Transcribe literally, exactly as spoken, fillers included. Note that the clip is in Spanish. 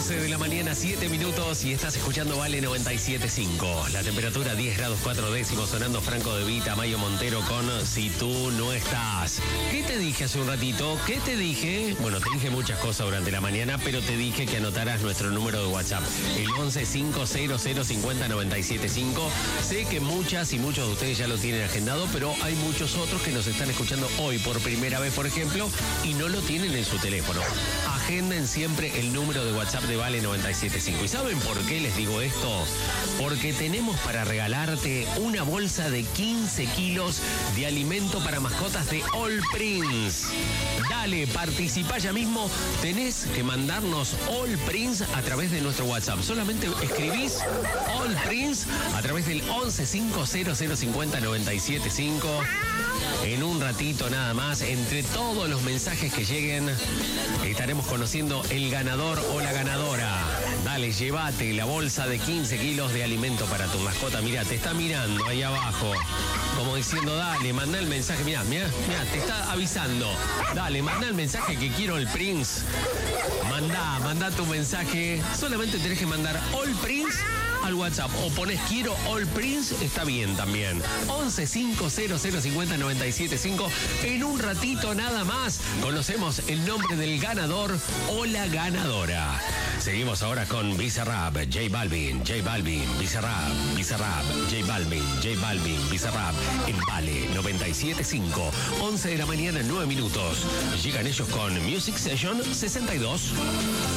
once de la mañana, siete minutos, y estás escuchando Vale noventa y siete punto cinco. La temperatura diez grados cuatro décimos, sonando Franco De Vita, Mayo Montero con Si Tú No Estás. ¿Qué te dije hace un ratito? ¿Qué te dije? Bueno, te dije muchas cosas durante la mañana, pero te dije que anotaras nuestro número de WhatsApp, el once cinco cero cero cincuenta noventa y siete cinco. Sé que muchas y muchos de ustedes ya lo tienen agendado, pero hay muchos otros que nos están escuchando hoy por primera vez, por ejemplo, y no lo tienen en su teléfono. Agenden siempre el número de WhatsApp de Vale noventa y siete punto cinco. ¿Y saben por qué les digo esto? Porque tenemos para regalarte una bolsa de quince kilos de alimento para mascotas de All Prince. Dale, participa ya mismo. Tenés que mandarnos All Prince a través de nuestro WhatsApp. Solamente escribís All Prince a través del once cinco cero cero cincuenta noventa y siete cinco. En un ratito nada más, entre todos los mensajes que lleguen, estaremos conociendo el ganador o la ganadora. Dale, llévate la bolsa de quince kilos de alimento para tu mascota. Mira, te está mirando ahí abajo, como diciendo, dale, manda el mensaje. Mira, mira, mira, te está avisando. Dale, manda el mensaje que quiero el Prince. Manda, manda tu mensaje. Solamente tenés que mandar All Prince al WhatsApp, o pones quiero All Prince, está bien también. once cinco cero cero cincuenta noventa y siete cinco. En un ratito nada más conocemos el nombre del ganador o la ganadora. Seguimos ahora con Bizarrap, J Balvin, J Balvin, Bizarrap, Bizarrap, J Balvin, J Balvin, Bizarrap, en Vale noventa y siete punto cinco. once de la mañana, nueve minutos. Llegan ellos con Music Session sesenta y dos.